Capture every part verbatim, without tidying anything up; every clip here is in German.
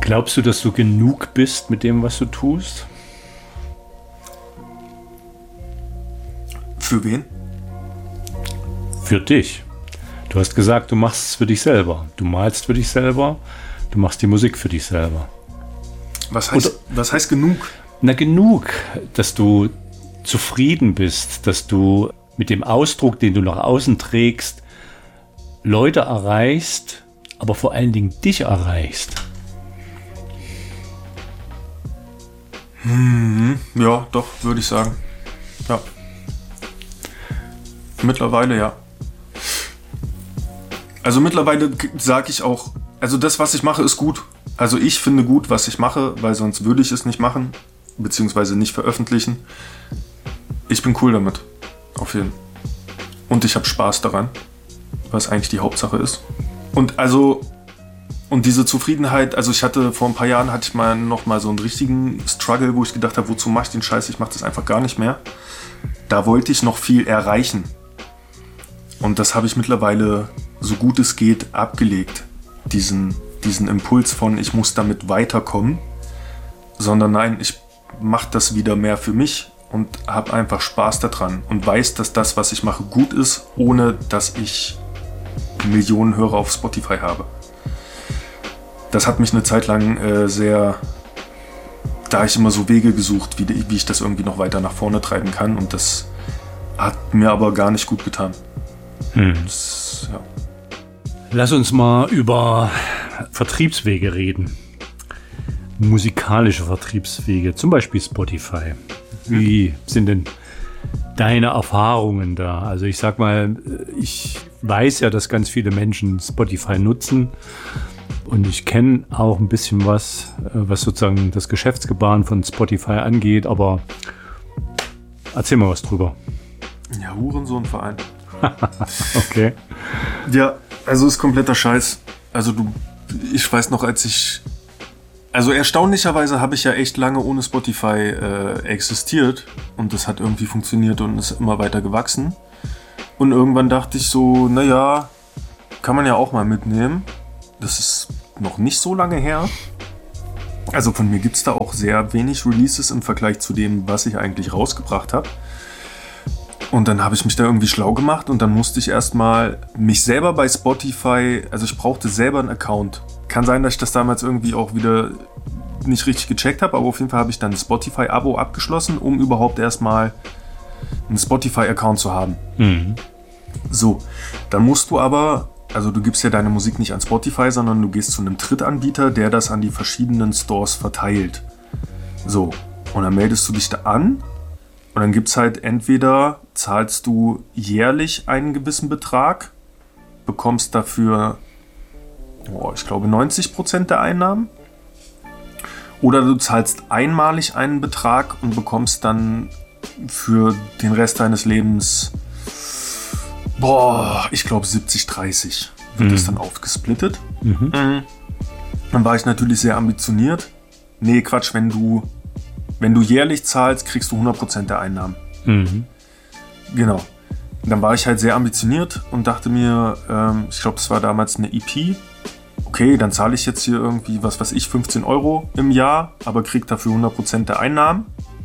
Glaubst du, dass du genug bist mit dem, was du tust? Für wen? Für dich. Du hast gesagt, du machst es für dich selber. Du malst für dich selber. Du machst die Musik für dich selber. Was heißt, Oder, was heißt genug? Na, genug, dass du zufrieden bist, dass du mit dem Ausdruck, den du nach außen trägst, Leute erreichst, aber vor allen Dingen dich erreichst. Hm, ja, doch, würde ich sagen. Ja. Mittlerweile ja. Also mittlerweile sage ich auch, also das, was ich mache, ist gut. Also ich finde gut, was ich mache, weil sonst würde ich es nicht machen, beziehungsweise nicht veröffentlichen. Ich bin cool damit, auf jeden Fall. Und ich habe Spaß daran, was eigentlich die Hauptsache ist. Und also, und diese Zufriedenheit, also ich hatte vor ein paar Jahren, hatte ich mal noch mal so einen richtigen Struggle, wo ich gedacht habe, wozu mache ich den Scheiß, ich mache das einfach gar nicht mehr. Da wollte ich noch viel erreichen. Und das habe ich mittlerweile, so gut es geht, abgelegt. Diesen, diesen Impuls von, ich muss damit weiterkommen. Sondern nein, ich mache das wieder mehr für mich und habe einfach Spaß daran. Und weiß, dass das, was ich mache, gut ist, ohne dass ich Millionen Hörer auf Spotify habe. Das hat mich eine Zeit lang äh, sehr... Da habe ich immer so Wege gesucht, wie, wie ich das irgendwie noch weiter nach vorne treiben kann. Und das hat mir aber gar nicht gut getan. Hm. Das, ja. Lass uns mal über Vertriebswege reden. Musikalische Vertriebswege, zum Beispiel Spotify. Wie sind denn deine Erfahrungen da? Also ich sag mal, ich weiß ja, dass ganz viele Menschen Spotify nutzen. Und ich kenne auch ein bisschen was, was sozusagen das Geschäftsgebaren von Spotify angeht. Aber erzähl mal was drüber. Ja, Hurensohnverein. Okay. Ja, also ist kompletter Scheiß. Also du, ich weiß noch, als ich, also erstaunlicherweise habe ich ja echt lange ohne Spotify äh, existiert und das hat irgendwie funktioniert und ist immer weiter gewachsen. Und irgendwann dachte ich so, naja, kann man ja auch mal mitnehmen. Das ist noch nicht so lange her. Also von mir gibt es da auch sehr wenig Releases im Vergleich zu dem, was ich eigentlich rausgebracht habe. Und dann habe ich mich da irgendwie schlau gemacht und dann musste ich erstmal mich selber bei Spotify, also ich brauchte selber einen Account. Kann sein, dass ich das damals irgendwie auch wieder nicht richtig gecheckt habe, aber auf jeden Fall habe ich dann ein Spotify-Abo abgeschlossen, um überhaupt erstmal einen Spotify-Account zu haben. Mhm. So, dann musst du aber, also du gibst ja deine Musik nicht an Spotify, sondern du gehst zu einem Drittanbieter, der das an die verschiedenen Stores verteilt. So, und dann meldest du dich da an. Und dann gibt es halt entweder, zahlst du jährlich einen gewissen Betrag, bekommst dafür, oh, ich glaube, neunzig Prozent der Einnahmen. Oder du zahlst einmalig einen Betrag und bekommst dann für den Rest deines Lebens, boah, ich glaube siebzig dreißig wird mhm. das dann aufgesplittet. Mhm. Mhm. Dann war ich natürlich sehr ambitioniert. Nee, Quatsch, wenn du... Wenn du jährlich zahlst, kriegst du hundert Prozent der Einnahmen. Mhm. Genau. Und dann war ich halt sehr ambitioniert und dachte mir, ähm, ich glaube, das war damals eine E P. Okay, dann zahle ich jetzt hier irgendwie, was weiß ich, fünfzehn Euro im Jahr, aber krieg dafür hundert Prozent der Einnahmen.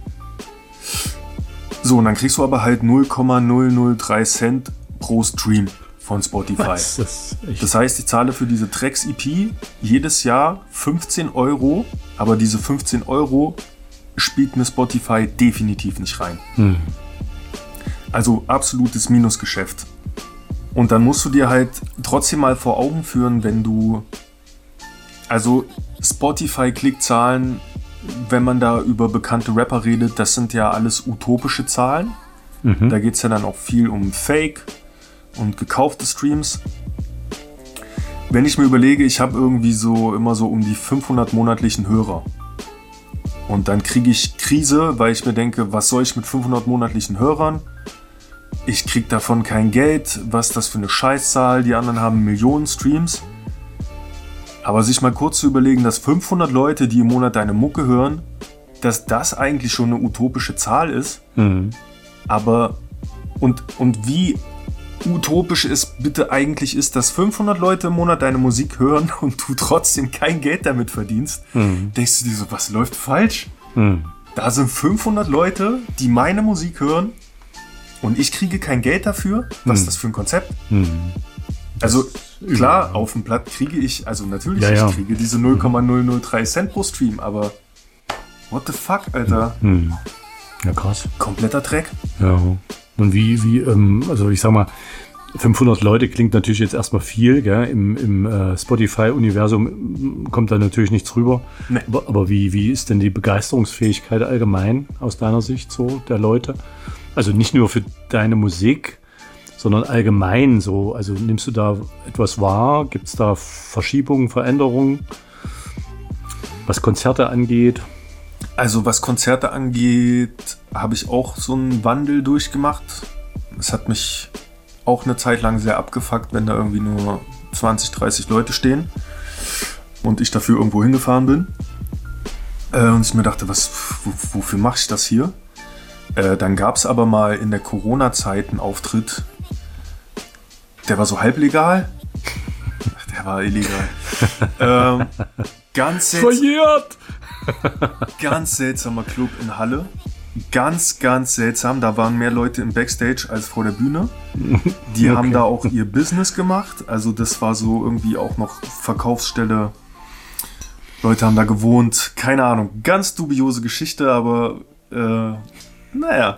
So, und dann kriegst du aber halt null Komma null null drei Cent pro Stream von Spotify. Was? Das, das heißt, ich zahle für diese Tracks-E P jedes Jahr fünfzehn Euro, aber diese fünfzehn Euro spielt mir Spotify definitiv nicht rein. Hm. Also absolutes Minusgeschäft. Und dann musst du dir halt trotzdem mal vor Augen führen, wenn du... Also Spotify-Klickzahlen, wenn man da über bekannte Rapper redet, das sind ja alles utopische Zahlen. Mhm. Da geht es ja dann auch viel um Fake und gekaufte Streams. Wenn ich mir überlege, ich habe irgendwie so immer so um die fünfhundert monatlichen Hörer. Und dann kriege ich Krise, weil ich mir denke, was soll ich mit fünfhundert monatlichen Hörern? Ich kriege davon kein Geld. Was ist das für eine Scheißzahl? Die anderen haben Millionen Streams. Aber sich mal kurz zu überlegen, dass fünfhundert Leute, die im Monat deine Mucke hören, dass das eigentlich schon eine utopische Zahl ist. Mhm. Aber, und, und wie utopisch es bitte eigentlich ist, dass fünfhundert Leute im Monat deine Musik hören und du trotzdem kein Geld damit verdienst, mhm. denkst du dir so, was läuft falsch? Mhm. Da sind fünfhundert Leute, die meine Musik hören und ich kriege kein Geld dafür. Was ist mhm. das für ein Konzept? Mhm. Also klar, ja. auf dem Blatt kriege ich, also natürlich, ja, ja. ich kriege diese null Komma null null drei Cent pro Stream, aber what the fuck, Alter? Mhm. Ja, krass. Kompletter Dreck. Ja. Und wie, wie, ähm, also ich sag mal, fünfhundert Leute klingt natürlich jetzt erstmal viel, gell? Im, im äh, Spotify-Universum kommt da natürlich nichts rüber. Nee. Aber, aber wie, wie ist denn die Begeisterungsfähigkeit allgemein aus deiner Sicht so der Leute? Also nicht nur für deine Musik, sondern allgemein so. Also nimmst du da etwas wahr? Gibt es da Verschiebungen, Veränderungen, was Konzerte angeht? Also was Konzerte angeht, habe ich auch so einen Wandel durchgemacht. Es hat mich auch eine Zeit lang sehr abgefuckt, wenn da irgendwie nur zwanzig, dreißig Leute stehen und ich dafür irgendwo hingefahren bin. Äh, und ich mir dachte, was, w- wofür mache ich das hier? Äh, dann gab es aber mal in der Corona-Zeit einen Auftritt, der war so halblegal. Der war illegal. ähm, ganz Verjährt! Ganz seltsamer Club in Halle. Ganz, ganz seltsam. Da waren mehr Leute im Backstage als vor der Bühne. Die okay. haben da auch ihr Business gemacht. Also das war so irgendwie auch noch Verkaufsstelle. Leute haben da gewohnt. Keine Ahnung. Ganz dubiose Geschichte, aber äh, naja.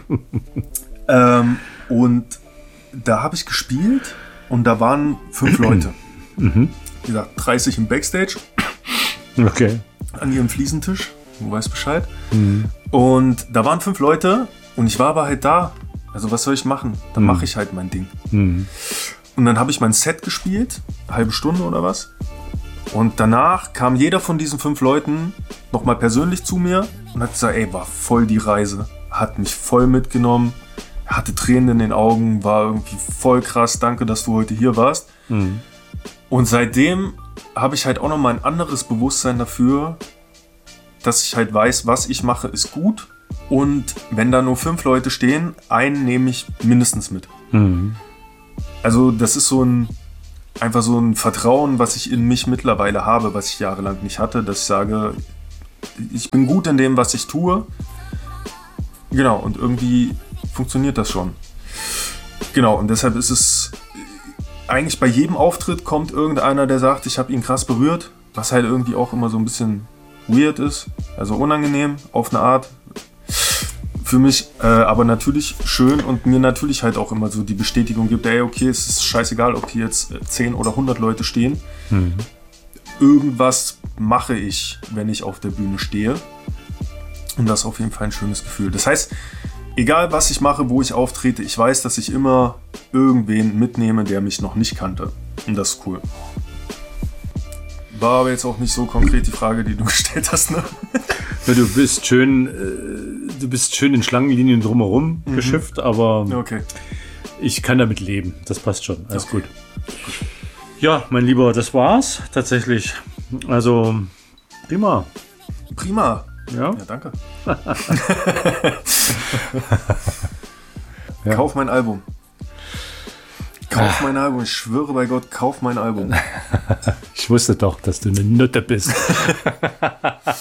ähm, und da habe ich gespielt und da waren fünf Leute. Mhm. Wie gesagt, dreißig im Backstage. Okay. An ihrem Fliesentisch, du weißt Bescheid. Mhm. Und da waren fünf Leute und ich war aber halt da. Also was soll ich machen? Dann mhm. mache ich halt mein Ding. Mhm. Und dann habe ich mein Set gespielt, eine halbe Stunde oder was. Und danach kam jeder von diesen fünf Leuten nochmal persönlich zu mir und hat gesagt, ey, war voll die Reise. Hat mich voll mitgenommen, hatte Tränen in den Augen, war irgendwie voll krass, danke, dass du heute hier warst. Mhm. Und seitdem habe ich halt auch nochmal ein anderes Bewusstsein dafür, dass ich halt weiß, was ich mache, ist gut. Und wenn da nur fünf Leute stehen, einen nehme ich mindestens mit. Mhm. Also das ist so ein, einfach so ein Vertrauen, was ich in mich mittlerweile habe, was ich jahrelang nicht hatte, dass ich sage, ich bin gut in dem, was ich tue. Genau, und irgendwie funktioniert das schon. Genau, und deshalb ist es... Eigentlich bei jedem Auftritt kommt irgendeiner, der sagt, ich habe ihn krass berührt, was halt irgendwie auch immer so ein bisschen weird ist, also unangenehm auf eine Art für mich, äh, aber natürlich schön und mir natürlich halt auch immer so die Bestätigung gibt, ey, okay, es ist scheißegal, ob hier jetzt zehn oder hundert Leute stehen. Mhm. Irgendwas mache ich, wenn ich auf der Bühne stehe und das ist auf jeden Fall ein schönes Gefühl. Das heißt, egal was ich mache, wo ich auftrete, ich weiß, dass ich immer irgendwen mitnehme, der mich noch nicht kannte. Und das ist cool. War aber jetzt auch nicht so konkret die Frage, die du gestellt hast, ne? Ja, du bist schön, äh, du bist schön in Schlangenlinien drumherum mhm. geschifft, aber okay. ich kann damit leben. Das passt schon. Alles okay. gut. Ja, mein Lieber, das war's tatsächlich. Also, prima. Prima. Ja, ja danke. ja. Kauf mein Album. Kauf mein Album. Ich schwöre bei Gott, kauf mein Album. Ich wusste doch, dass du eine Nutte bist.